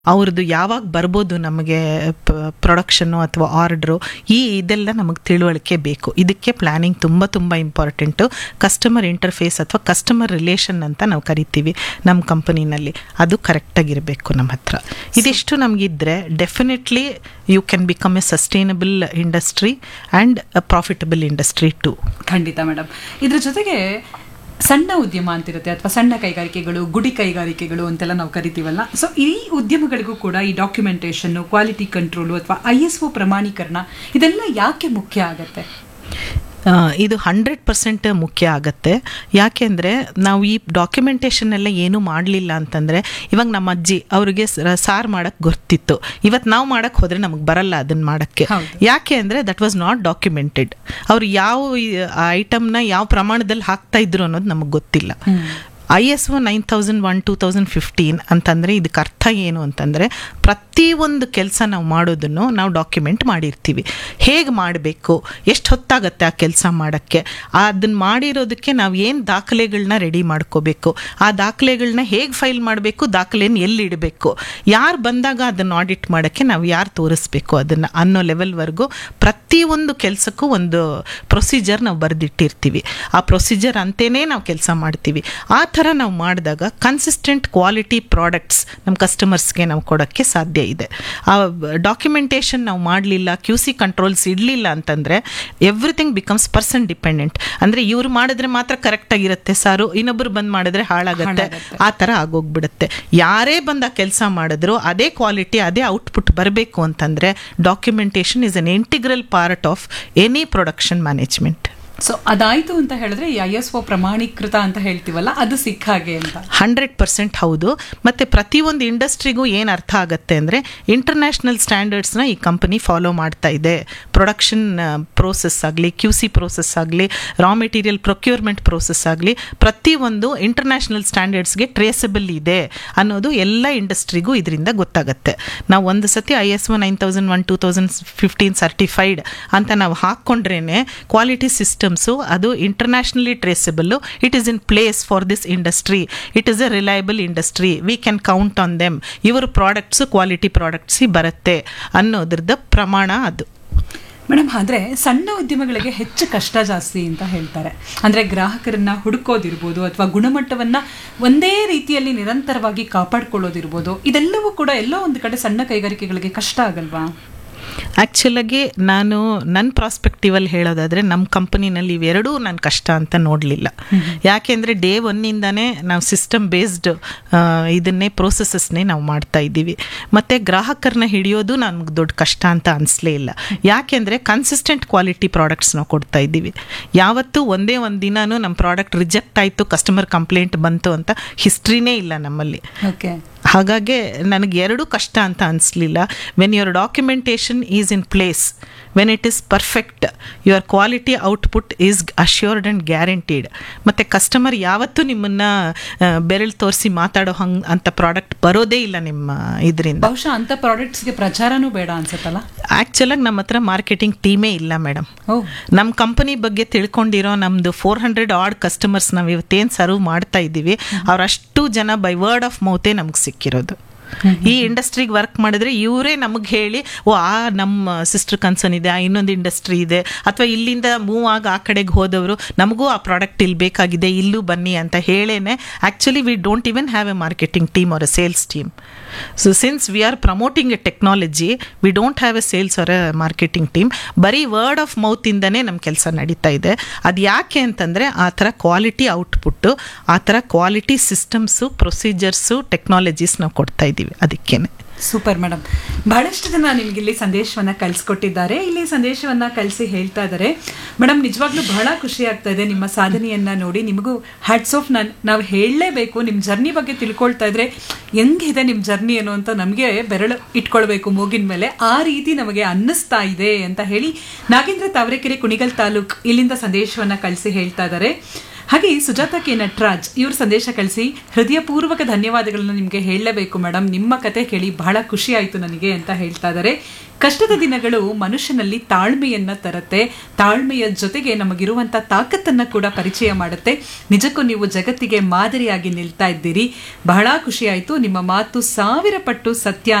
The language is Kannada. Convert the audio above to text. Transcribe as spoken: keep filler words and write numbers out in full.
ಅವ್ರದ್ದು ಯಾವಾಗ ಬರ್ಬೋದು ನಮಗೆ ಪ್ರೊಡಕ್ಷನ್ನು ಅಥವಾ ಆರ್ಡ್ರು, ಈ ಇದೆಲ್ಲ ನಮಗೆ ತಿಳುವಳಿಕೆ ಬೇಕು. ಇದಕ್ಕೆ ಪ್ಲ್ಯಾನಿಂಗ್ ತುಂಬ ತುಂಬ ಇಂಪಾರ್ಟೆಂಟು. ಕಸ್ಟಮರ್ ಇಂಟರ್ಫೇಸ್ ಅಥವಾ ಕಸ್ಟಮರ್ ರಿಲೇಷನ್ ಅಂತ ನಾವು ಕರಿತೀವಿ ನಮ್ಮ ಕಂಪನಿನಲ್ಲಿ, ಅದು ಕರೆಕ್ಟಾಗಿರಬೇಕು ನಮ್ಮ ಹತ್ರ. ಇದಿಷ್ಟು ನಮಗಿದ್ರೆ definitely you can become A sustainable industry and a profitable industry to. ಖಂಡಿತ ಮೇಡಮ್. ಇದ್ರ ಜೊತೆಗೆ ಸಣ್ಣ ಉದ್ಯಮ ಅಂತಿರುತ್ತೆ, ಅಥವಾ ಸಣ್ಣ ಕೈಗಾರಿಕೆಗಳು, ಗುಡಿ ಕೈಗಾರಿಕೆಗಳು ಅಂತೆಲ್ಲ ನಾವು ಕರಿತೀವಲ್ಲ. ಸೊ ಈ ಉದ್ಯಮಗಳಿಗೂ ಕೂಡ ಈ ಡಾಕ್ಯುಮೆಂಟೇಷನ್, ಕ್ವಾಲಿಟಿ ಕಂಟ್ರೋಲು ಅಥವಾ ಐ ಎಸ್ ಒ ಪ್ರಮಾಣೀಕರಣ ಇದೆಲ್ಲ ಯಾಕೆ ಮುಖ್ಯ ಆಗತ್ತೆ? ಇದು ಹಂಡ್ರೆಡ್ ಪರ್ಸೆಂಟ್ ಮುಖ್ಯ ಆಗುತ್ತೆ. ಯಾಕೆಂದರೆ ನಾವು ಈ ಡಾಕ್ಯುಮೆಂಟೇಷನ್ ಎಲ್ಲ ಏನೂ ಮಾಡಲಿಲ್ಲ ಅಂತಂದರೆ, ಇವಾಗ ನಮ್ಮ ಅಜ್ಜಿ ಅವ್ರಿಗೆ ಸಾರು ಮಾಡೋಕ್ಕೆ ಗೊತ್ತಿತ್ತು, ಇವತ್ತು ನಾವು ಮಾಡೋಕ್ಕೆ ಹೋದರೆ ನಮಗೆ ಬರಲ್ಲ ಅದನ್ನು ಮಾಡೋಕ್ಕೆ. ಯಾಕೆ ಅಂದರೆ ದಟ್ ವಾಸ್ ನಾಟ್ ಡಾಕ್ಯುಮೆಂಟೆಡ್. ಅವ್ರು ಯಾವ ಐಟಮ್ನ ಯಾವ ಪ್ರಮಾಣದಲ್ಲಿ ಹಾಕ್ತಾ ಇದ್ರು ಅನ್ನೋದು ನಮಗೆ ಗೊತ್ತಿಲ್ಲ. I S O nine thousand one two thousand fifteen ಅಂತಂದರೆ ಇದಕ್ಕೆ ಅರ್ಥ ಏನು ಅಂತಂದರೆ, ಪ್ರತಿಯೊಂದು ಕೆಲಸ ನಾವು ಮಾಡೋದನ್ನು ನಾವು ಡಾಕ್ಯುಮೆಂಟ್ ಮಾಡಿರ್ತೀವಿ. ಹೇಗೆ ಮಾಡಬೇಕು, ಎಷ್ಟು ಹೊತ್ತಾಗತ್ತೆ ಆ ಕೆಲಸ ಮಾಡೋಕ್ಕೆ, ಅದನ್ನು ಮಾಡಿರೋದಕ್ಕೆ ನಾವು ಏನು ದಾಖಲೆಗಳನ್ನ ರೆಡಿ ಮಾಡ್ಕೋಬೇಕು, ಆ ದಾಖಲೆಗಳನ್ನ ಹೇಗೆ ಫೈಲ್ ಮಾಡಬೇಕು, ದಾಖಲೆಯನ್ನು ಎಲ್ಲಿ ಇಡಬೇಕು, ಯಾರು ಬಂದಾಗ ಅದನ್ನು ಆಡಿಟ್ ಮಾಡೋಕ್ಕೆ ನಾವು ಯಾರು ತೋರಿಸ್ಬೇಕು ಅದನ್ನು ಅನ್ನೋ ಲೆವೆಲ್ವರೆಗೂ ಪ್ರತಿಯೊಂದು ಕೆಲಸಕ್ಕೂ ಒಂದು ಪ್ರೊಸೀಜರ್ ನಾವು ಬರೆದಿಟ್ಟಿರ್ತೀವಿ. ಆ ಪ್ರೊಸೀಜರ್ ಅಂತೇನೆ ನಾವು ಕೆಲಸ ಮಾಡ್ತೀವಿ. ಆ ಥರ ನಾವು ಮಾಡಿದಾಗ ಕನ್ಸಿಸ್ಟೆಂಟ್ ಕ್ವಾಲಿಟಿ ಪ್ರಾಡಕ್ಟ್ಸ್ ನಮ್ಮ ಕಸ್ಟಮರ್ಸ್ಗೆ ನಾವು ಕೊಡೋಕ್ಕೆ ಸಾಧ್ಯ ಇದೆ. ಆ ಡಾಕ್ಯುಮೆಂಟೇಷನ್ ನಾವು ಮಾಡಲಿಲ್ಲ, ಕ್ಯೂ ಸಿ ಕಂಟ್ರೋಲ್ಸ್ ಇಡಲಿಲ್ಲ ಅಂತಂದರೆ ಎವ್ರಿಥಿಂಗ್ ಬಿಕಮ್ಸ್ ಪರ್ಸನ್ ಡಿಪೆಂಡೆಂಟ್. ಅಂದರೆ ಇವ್ರು ಮಾಡಿದ್ರೆ ಮಾತ್ರ ಕರೆಕ್ಟಾಗಿರುತ್ತೆ ಸಾರು, ಇನ್ನೊಬ್ಬರು ಬಂದು ಮಾಡಿದ್ರೆ ಹಾಳಾಗುತ್ತೆ, ಆ ಥರ ಆಗೋಗ್ಬಿಡುತ್ತೆ. ಯಾರೇ ಬಂದು ಆ ಕೆಲಸ ಮಾಡಿದ್ರು ಅದೇ ಕ್ವಾಲಿಟಿ, ಅದೇ ಔಟ್ಪುಟ್ ಬರಬೇಕು ಅಂತಂದರೆ documentation is an integral part of any production management. So ಅದಾಯಿತು ಅಂತ ಹೇಳಿದ್ರೆ ಐ ಎಸ್ ಒ ಪ್ರಮಾಣೀಕೃತ ಅಂತ ಹೇಳ್ತೀವಲ್ಲ, ಅದು ಸಿಕ್ಕ ಹಾಗೆ ಅಂತ. ಹಂಡ್ರೆಡ್ ಪರ್ಸೆಂಟ್ ಹೌದು. ಮತ್ತು ಪ್ರತಿಯೊಂದು ಇಂಡಸ್ಟ್ರಿಗೂ ಏನು ಅರ್ಥ ಆಗುತ್ತೆ ಅಂದರೆ, ಇಂಟರ್ನ್ಯಾಷನಲ್ ಸ್ಟ್ಯಾಂಡರ್ಡ್ಸ್ನ ಈ ಕಂಪನಿ ಫಾಲೋ ಮಾಡ್ತಾ ಇದೆ. ಪ್ರೊಡಕ್ಷನ್ ಪ್ರೋಸೆಸ್ ಆಗಲಿ, ಕ್ಯೂ ಸಿ ಪ್ರೋಸೆಸ್ ಆಗಲಿ, ರಾ ಮೆಟೀರಿಯಲ್ ಪ್ರೊಕ್ಯೂರ್ಮೆಂಟ್ ಪ್ರೋಸೆಸ್ ಆಗಲಿ, ಪ್ರತಿಯೊಂದು ಇಂಟರ್ನ್ಯಾಷನಲ್ ಸ್ಟ್ಯಾಂಡರ್ಡ್ಸ್ಗೆ ಟ್ರೇಸಬಲ್ ಇದೆ ಅನ್ನೋದು ಎಲ್ಲ ಇಂಡಸ್ಟ್ರಿಗೂ ಇದರಿಂದ ಗೊತ್ತಾಗುತ್ತೆ. ನಾವು ಒಂದು ಸತಿ I S O nine thousand one two thousand fifteen certified ಅಂತ ನಾವು ಹಾಕ್ಕೊಂಡ್ರೇ ಕ್ವಾಲಿಟಿ ಸಿಸ್ಟಮ್ ಅದು internationally traceable. It is in place for this industry, it is A reliable industry, we can count on them, ಇವರು ಪ್ರಾಡಕ್ಟ್ಸು ಕ್ವಾಲಿಟಿ ಪ್ರಾಡಕ್ಟ್ಸ್ ಬರುತ್ತೆ ಅನ್ನೋದ್ರದ್ದು ಪ್ರಮಾಣ ಅದು. ಮೇಡಮ್, ಆದರೆ ಸಣ್ಣ ಉದ್ಯಮಗಳಿಗೆ ಹೆಚ್ಚು ಕಷ್ಟ ಜಾಸ್ತಿ ಅಂತ ಹೇಳ್ತಾರೆ. ಅಂದರೆ ಗ್ರಾಹಕರನ್ನ ಹುಡುಕೋದಿರ್ಬೋದು, ಅಥವಾ ಗುಣಮಟ್ಟವನ್ನು ಒಂದೇ ರೀತಿಯಲ್ಲಿ ನಿರಂತರವಾಗಿ ಕಾಪಾಡ್ಕೊಳ್ಳೋದಿರ್ಬೋದು, ಇದೆಲ್ಲವೂ ಕೂಡ ಎಲ್ಲೋ ಒಂದು ಕಡೆ ಸಣ್ಣ ಕೈಗಾರಿಕೆಗಳಿಗೆ ಕಷ್ಟ ಆಗಲ್ವಾ? ಆ್ಯಕ್ಚುಲಾಗಿ ನಾನು ನನ್ನ ಪ್ರಾಸ್ಪೆಕ್ಟಿವಲ್ಲಿ ಹೇಳೋದಾದರೆ, ನಮ್ಮ ಕಂಪನಿನಲ್ಲಿ ಇವೆರಡೂ ನಾನು ಕಷ್ಟ ಅಂತ ನೋಡಲಿಲ್ಲ. ಯಾಕೆಂದರೆ ಡೇ ಒನ್ನಿಂದನೇ ನಾವು ಸಿಸ್ಟಮ್ ಬೇಸ್ಡ್ ಇದನ್ನೇ ಪ್ರೋಸೆಸಸ್ನೇ ನಾವು ಮಾಡ್ತಾ ಇದ್ದೀವಿ. ಮತ್ತು ಗ್ರಾಹಕರನ್ನ ಹಿಡಿಯೋದು ನಮ್ಗೆ ದೊಡ್ಡ ಕಷ್ಟ ಅಂತ ಅನಿಸ್ಲೇ ಇಲ್ಲ. ಯಾಕೆಂದರೆ ಕನ್ಸಿಸ್ಟೆಂಟ್ ಕ್ವಾಲಿಟಿ ಪ್ರಾಡಕ್ಟ್ಸ್ ನಾವು ಕೊಡ್ತಾ ಇದ್ದೀವಿ. ಯಾವತ್ತೂ ಒಂದೇ ಒಂದು ದಿನವೂ ನಮ್ಮ ಪ್ರಾಡಕ್ಟ್ ರಿಜೆಕ್ಟ್ ಆಯಿತು, ಕಸ್ಟಮರ್ ಕಂಪ್ಲೇಂಟ್ ಬಂತು ಅಂತ ಹಿಸ್ಟ್ರಿನೇ ಇಲ್ಲ ನಮ್ಮಲ್ಲಿ. ಓಕೆ, ಹಾಗಾಗಿ ನನಗೆ ಎರಡೂ ಕಷ್ಟ ಅಂತ ಅನಿಸ್ಲಿಲ್ಲ. When your documentation is in place, when it is perfect, your quality output is assured and guaranteed. ಮತ್ತು ಕಸ್ಟಮರ್ ಯಾವತ್ತೂ ನಿಮ್ಮನ್ನು ಬೆರಳು ತೋರಿಸಿ ಮಾತಾಡೋ ಹಂಗೆ ಅಂತ ಪ್ರಾಡಕ್ಟ್ ಬರೋದೇ ಇಲ್ಲ ನಿಮ್ಮ ಇದರಿಂದ. ಬಹುಶಃ ಅಂಥ ಪ್ರಾಡಕ್ಟ್ಸ್ಗೆ ಪ್ರಚಾರನೂ ಬೇಡ ಅನ್ಸುತ್ತಲ್ಲ. ಆ್ಯಕ್ಚುಲಾಗಿ ನಮ್ಮ ಹತ್ರ ಮಾರ್ಕೆಟಿಂಗ್ ಟೀಮೇ ಇಲ್ಲ ಮೇಡಮ್. ನಮ್ಮ ಕಂಪನಿ ಬಗ್ಗೆ ತಿಳ್ಕೊಂಡಿರೋ ನಮ್ಮದು ಫೋರ್ ಹಂಡ್ರೆಡ್ ಆಡ್ ಕಸ್ಟಮರ್ಸ್ ನಾವು ಇವತ್ತೇನು ಸರ್ವ್ ಮಾಡ್ತಾ ಇದ್ದೀವಿ, ಅವರಷ್ಟು ಜನ ಬೈ ವರ್ಡ್ ಆಫ್ ಮೌತೇ ನಮ್ಗೆ ಸಿಕ್ಕಿರೋದು. ಈ ಇಂಡಸ್ಟ್ರಿಗೆ ವರ್ಕ್ ಮಾಡಿದ್ರೆ ಇವರೇ ನಮಗೆ ಹೇಳಿ, ಓ ಆ ನಮ್ಮ ಸಿಸ್ಟರ್ ಕನ್ಸರ್ನ್ ಇದೆ, ಆ ಇನ್ನೊಂದು ಇಂಡಸ್ಟ್ರಿ ಇದೆ, ಅಥವಾ ಇಲ್ಲಿಂದ ಮೂವ್ ಆಗಿ ಆ ಕಡೆಗೆ ಹೋದವರು ನಮಗೂ ಆ ಪ್ರಾಡಕ್ಟ್ ಇಲ್ಲಿ ಬೇಕಾಗಿದೆ, ಇಲ್ಲೂ ಬನ್ನಿ ಅಂತ ಹೇಳೇನೆ. Actually we don't even have A marketing team R A sales team. So since we are promoting A technology, we don't have A sales R A marketing team. ಬರೀ ವರ್ಡ್ ಆಫ್ ಮೌತಿಂದನೇ ನಮ್ಮ ಕೆಲಸ ನಡೀತಾ ಇದೆ. ಅದು ಯಾಕೆ ಅಂತಂದರೆ ಆ ಥರ ಕ್ವಾಲಿಟಿ ಔಟ್ಪುಟ್ಟು, ಆ ಥರ ಕ್ವಾಲಿಟಿ ಸಿಸ್ಟಮ್ಸು, ಪ್ರೊಸೀಜರ್ಸು, ಟೆಕ್ನಾಲಜೀಸ್ ನಾವು ಕೊಡ್ತಾ ಇದ್ದೀವಿ. ಅದಕ್ಕೇನೆ. Super madam. ಬಹಳಷ್ಟು ಜನ ನಿಮ್ಗೆ ಇಲ್ಲಿ ಸಂದೇಶವನ್ನು ಕಳಿಸ್ಕೊಟ್ಟಿದ್ದಾರೆ, ಇಲ್ಲಿ ಸಂದೇಶವನ್ನು ಕಳಿಸಿ ಹೇಳ್ತಾ ಇದ್ದಾರೆ. ಮೇಡಮ್, ನಿಜವಾಗ್ಲೂ ಬಹಳ ಖುಷಿ ಆಗ್ತಾ ಇದೆ ನಿಮ್ಮ ಸಾಧನೆಯನ್ನು ನೋಡಿ. ನಿಮಗೂ ಹ್ಯಾಟ್ಸ್ ಆಫ್. ನಾನು ನಾವು ಹೇಳಲೇಬೇಕು, ನಿಮ್ಮ ಜರ್ನಿ ಬಗ್ಗೆ ತಿಳ್ಕೊಳ್ತಾ ಇದ್ರೆ ಹೆಂಗಿದೆ ನಿಮ್ಮ ಜರ್ನಿ ಅನ್ನೋ ಅಂತ ನಮಗೆ ಬೆರಳು ಇಟ್ಕೊಳ್ಬೇಕು ಮೂಗಿನ ಮೇಲೆ, ಆ ರೀತಿ ನಮಗೆ ಅನ್ನಿಸ್ತಾ ಇದೆ ಅಂತ ಹೇಳಿ ನಾಗೇಂದ್ರ ತಾವರೆಕೆರೆ, ಕುಣಿಗಲ್ ತಾಲೂಕ್, ಇಲ್ಲಿಂದ ಸಂದೇಶವನ್ನು ಕಳಿಸಿ ಹೇಳ್ತಾ ಇದ್ದಾರೆ. ಹಾಗೆ ಸುಜಾತ ಕೆ ನಟರಾಜ್ ಇವ್ರ ಸಂದೇಶ ಕಳಿಸಿ ಹೃದಯಪೂರ್ವಕ ಧನ್ಯವಾದಗಳನ್ನ ನಿಮ್ಗೆ ಹೇಳಲೇಬೇಕು ಮೇಡಮ್, ನಿಮ್ಮ ಕತೆ ಕೇಳಿ ಬಹಳ ಖುಷಿ ಆಯ್ತು ನನಗೆ ಅಂತ ಹೇಳ್ತಾ ಇದ್ದಾರೆ. ಕಷ್ಟದ ದಿನಗಳು ಮನುಷ್ಯನಲ್ಲಿ ತಾಳ್ಮೆಯನ್ನ ತರತ್ತೆ, ತಾಳ್ಮೆಯ ಜೊತೆಗೆ ನಮಗಿರುವಂತ ತಾಕತ್ತನ್ನ ಕೂಡ ಪರಿಚಯ ಮಾಡುತ್ತೆ. ನಿಜಕ್ಕೂ ನೀವು ಜಗತ್ತಿಗೆ ಮಾದರಿಯಾಗಿ ನಿಲ್ತಾ ಇದ್ದೀರಿ, ಬಹಳ ಖುಷಿ ಆಯ್ತು. ನಿಮ್ಮ ಮಾತು ಸಾವಿರ ಪಟ್ಟು ಸತ್ಯ